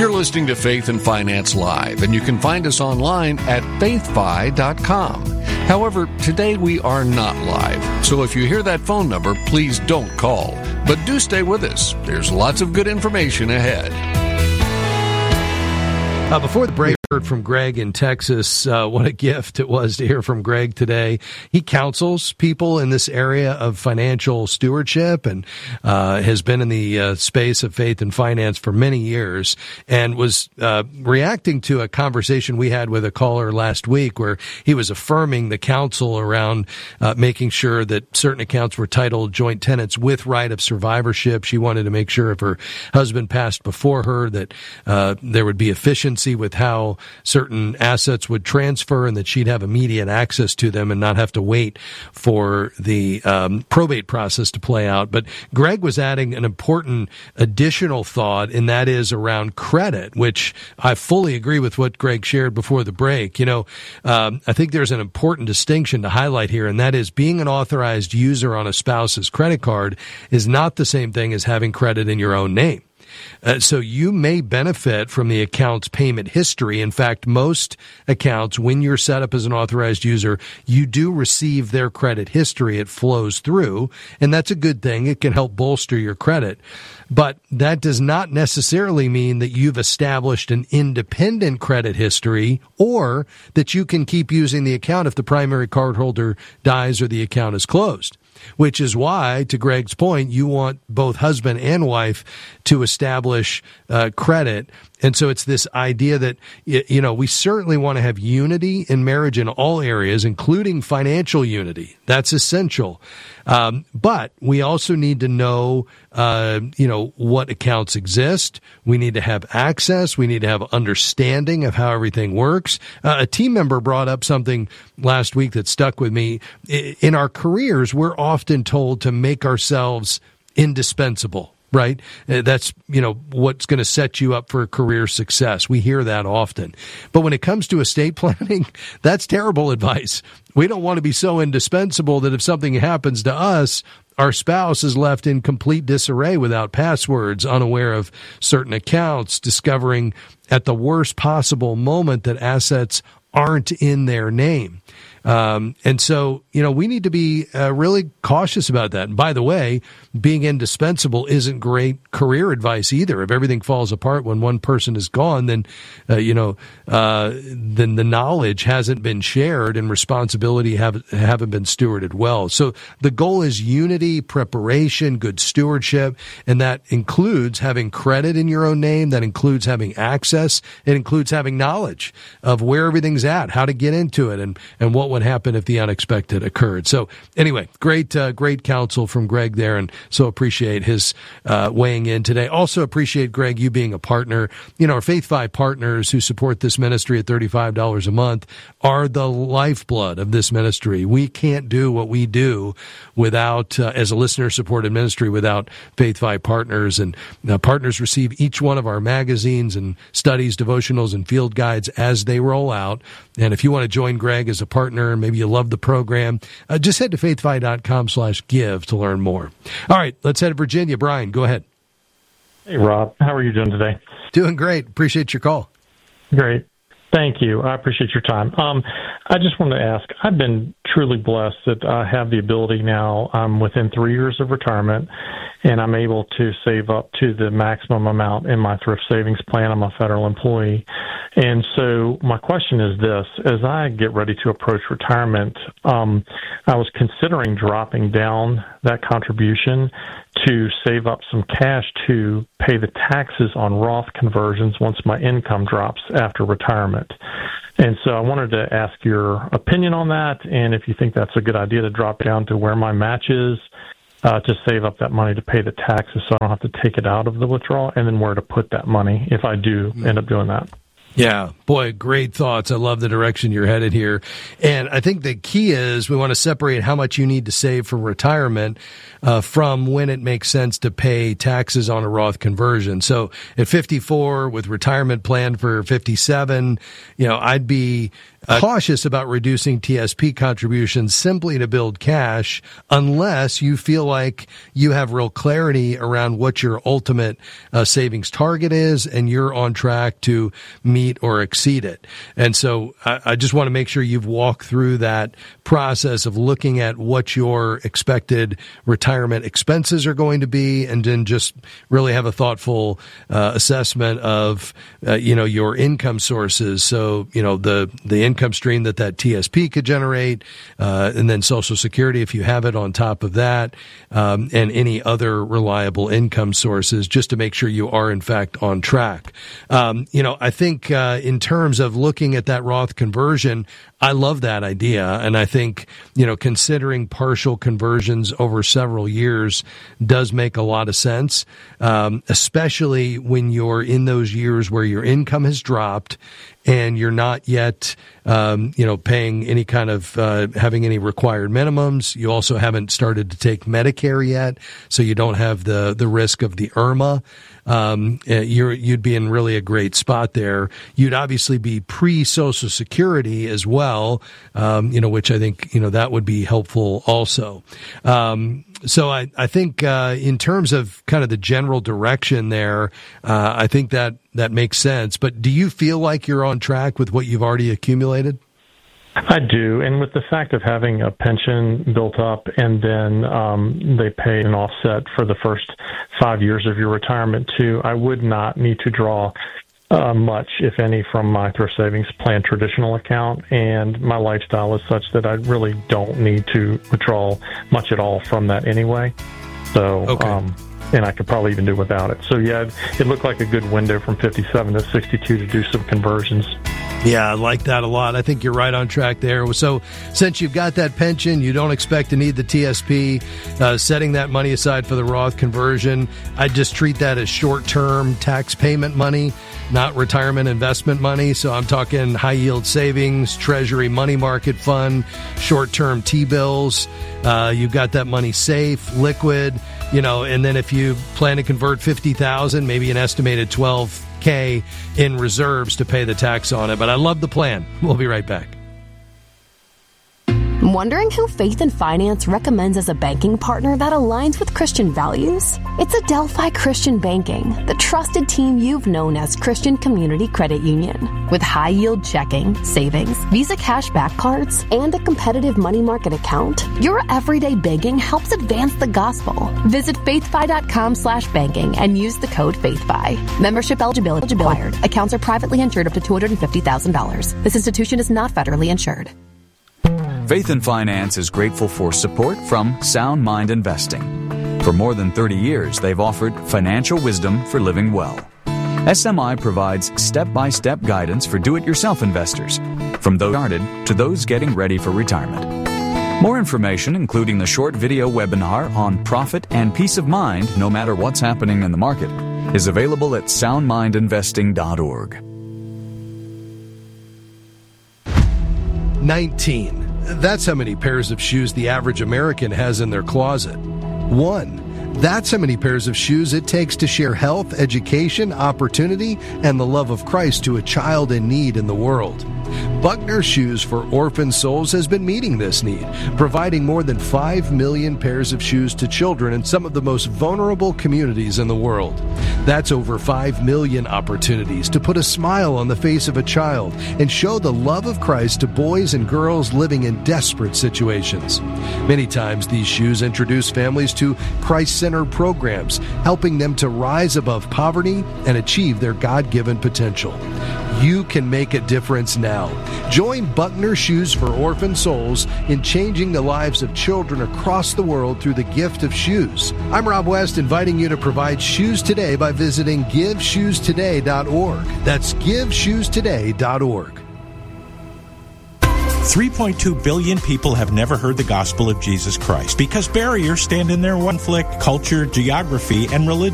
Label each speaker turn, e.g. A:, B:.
A: You're listening to Faith and Finance Live, and you can find us online at faithfi.com. However, today we are not live, so if you hear that phone number, please don't call. But do stay with us. There's lots of good information ahead.
B: Before the break, I heard from Greg in Texas. What a gift it was to hear from Greg today. He counsels people in this area of financial stewardship and has been in the space of faith and finance for many years, and was reacting to a conversation we had with a caller last week where he was affirming the counsel around making sure that certain accounts were titled joint tenants with right of survivorship. She wanted to make sure if her husband passed before her that there would be efficiency with how certain assets would transfer and that she'd have immediate access to them and not have to wait for the probate process to play out. But Greg was adding an important additional thought, and that is around credit, which I fully agree with what Greg shared before the break. You know, I think there's an important distinction to highlight here, and that is being an authorized user on a spouse's credit card is not the same thing as having credit in your own name. So you may benefit from the account's payment history. In fact, most accounts, when you're set up as an authorized user, you do receive their credit history. It flows through, and that's a good thing. It can help bolster your credit. But that does not necessarily mean that you've established an independent credit history or that you can keep using the account if the primary cardholder dies or the account is closed. Which is why, to Greg's point, you want both husband and wife to establish credit. And so it's this idea that, you know, we certainly want to have unity in marriage in all areas, including financial unity. That's essential. But we also need to know, what accounts exist. We need to have access. We need to have understanding of how everything works. A team member brought up something last week that stuck with me. In our careers, we're often told to make ourselves indispensable. Right? That's, what's going to set you up for career success. We hear that often. But when it comes to estate planning, that's terrible advice. We don't want to be so indispensable that if something happens to us, our spouse is left in complete disarray without passwords, unaware of certain accounts, discovering at the worst possible moment that assets aren't in their name. And so, we need to be really cautious about that. And by the way, being indispensable isn't great career advice either. If everything falls apart when one person is gone, then, then the knowledge hasn't been shared and responsibility haven't been stewarded well. So the goal is unity, preparation, good stewardship, and that includes having credit in your own name. That includes having access. It includes having knowledge of where everything's at, how to get into it, and what would happen if the unexpected occurred. So anyway, great counsel from Greg there, and so appreciate his weighing in today. Also appreciate, Greg, you being a partner. Our Faith5 partners who support this ministry at $35 a month are the lifeblood of this ministry. We can't do what we do without, as a listener-supported ministry, without Faith5 partners. And partners receive each one of our magazines and studies, devotionals, and field guides as they roll out. And if you want to join Greg as a partner, maybe you love the program, just head to faithfi.com/give to learn more. All right, let's head to Virginia. Brian, go ahead.
C: Hey, Rob. How are you doing today?
B: Doing great. Appreciate your call.
C: Great. Thank you. I appreciate your time. I just wanted to ask, I've been truly blessed that I have the ability now, I'm within 3 years of retirement, and I'm able to save up to the maximum amount in my thrift savings plan. I'm a federal employee. And so my question is this: as I get ready to approach retirement, I was considering dropping down that contribution to save up some cash to pay the taxes on Roth conversions once my income drops after retirement. And so I wanted to ask your opinion on that, and if you think that's a good idea to drop down to where my match is, to save up that money to pay the taxes so I don't have to take it out of the withdrawal, and then where to put that money if I do end up doing that.
B: Yeah, boy, great thoughts. I love the direction you're headed here. And I think the key is we want to separate how much you need to save for retirement from when it makes sense to pay taxes on a Roth conversion. So at 54 with retirement planned for 57, I'd be cautious about reducing TSP contributions simply to build cash unless you feel like you have real clarity around what your ultimate savings target is and you're on track to meet or exceed it. And so I just want to make sure you've walked through that process of looking at what your expected retirement expenses are going to be, and then just really have a thoughtful assessment of your income sources. So the income stream that TSP could generate, and then Social Security if you have it on top of that, and any other reliable income sources, just to make sure you are in fact on track. I think in terms of looking at that Roth conversion, I love that idea. And I think, considering partial conversions over several years does make a lot of sense, especially when you're in those years where your income has dropped and you're not yet, paying any kind of, having any required minimums. You also haven't started to take Medicare yet, so you don't have the risk of the IRMA. You'd be in really a great spot there. You'd obviously be pre-Social Security as well, which I think, that would be helpful also. So I think, in terms of kind of the general direction there, I think that makes sense. But do you feel like you're on track with what you've already accumulated?
C: I do, and with the fact of having a pension built up and then they pay an offset for the first 5 years of your retirement too, I would not need to draw much, if any, from my thrift savings plan traditional account, and my lifestyle is such that I really don't need to withdraw much at all from that anyway. So, okay. And I could probably even do without it. So yeah, it looked like a good window from 57 to 62 to do some conversions.
B: Yeah, I like that a lot. I think you're right on track there. So since you've got that pension, you don't expect to need the TSP, setting that money aside for the Roth conversion, I'd just treat that as short-term tax payment money, not retirement investment money. So I'm talking high-yield savings, Treasury money market fund, short-term T-bills. You've got that money safe, liquid, and then if you plan to convert 50,000, maybe an estimated 12K in reserves to pay the tax on it. But I love the plan. We'll be right back.
D: Wondering who Faith and Finance recommends as a banking partner that aligns with Christian values? It's Adelphi Christian Banking, the trusted team you've known as Christian Community Credit Union. With high-yield checking, savings, Visa cashback cards, and a competitive money market account, your everyday banking helps advance the gospel. Visit faithfi.com/banking and use the code FAITHFI. Membership eligibility required. Accounts are privately insured up to $250,000. This institution is not federally insured.
E: Faith and Finance is grateful for support from Sound Mind Investing. For more than 30 years, they've offered financial wisdom for living well. SMI provides step-by-step guidance for do-it-yourself investors, from those started to those getting ready for retirement. More information, including the short video webinar on profit and peace of mind no matter what's happening in the market, is available at soundmindinvesting.org.
B: 19. That's how many pairs of shoes the average American has in their closet. 1. That's how many pairs of shoes it takes to share health, education, opportunity, and the love of Christ to a child in need in the world. Buckner Shoes for Orphan Souls has been meeting this need, providing more than 5 million pairs of shoes to children in some of the most vulnerable communities in the world. That's over 5 million opportunities to put a smile on the face of a child and show the love of Christ to boys and girls living in desperate situations. Many times these shoes introduce families to Christ-centered programs, helping them to rise above poverty and achieve their God-given potential. You can make a difference now. Join Buckner Shoes for Orphan Souls in changing the lives of children across the world through the gift of shoes. I'm Rob West, inviting you to provide shoes today by visiting GiveShoesToday.org. That's GiveShoesToday.org.
F: 3.2 billion people have never heard the gospel of Jesus Christ because barriers stand in their way: conflict, culture, geography, and religion.